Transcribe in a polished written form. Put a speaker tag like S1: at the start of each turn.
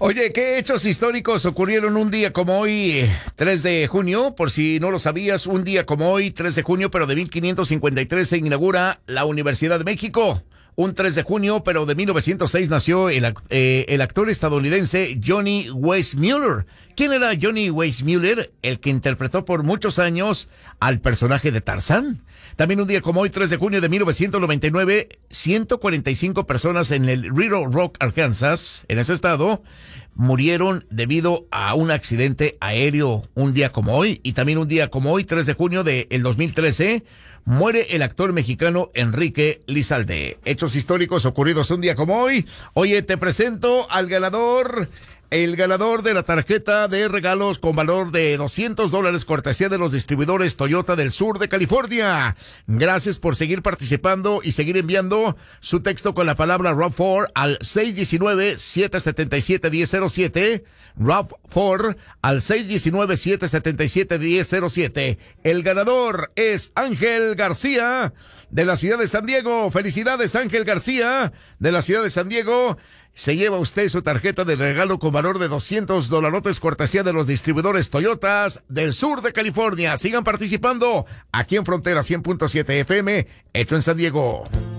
S1: Oye, ¿qué hechos históricos ocurrieron un día como hoy, 3 de junio? Por si no lo sabías, un día como hoy, 3 de junio, pero de 1553 se inaugura la Universidad de México. Un 3 de junio, pero de 1906 nació el actor estadounidense Johnny Weissmuller. ¿Quién era Johnny Weissmuller? El que interpretó por muchos años al personaje de Tarzán. También un día como hoy, 3 de junio de 1999, 145 personas en el Little Rock, Arkansas, en ese estado, murieron debido a un accidente aéreo un día como hoy. Y también un día como hoy, 3 de junio del 2013, muere el actor mexicano Enrique Lizalde. Hechos históricos ocurridos un día como hoy. Oye, te presento al ganador. El ganador de la tarjeta de regalos con valor de $200, cortesía de los distribuidores Toyota del sur de California. Gracias por seguir participando y seguir enviando su texto con la palabra RAV4 al 619-777-1007. RAV4 al 619-777-1007. El ganador es Ángel García de la ciudad de San Diego. Felicidades, Ángel García de la ciudad de San Diego. Se lleva usted su tarjeta de regalo con valor de $200, cortesía de los distribuidores Toyotas del sur de California. Sigan participando aquí en Frontera 100.7 FM, hecho en San Diego.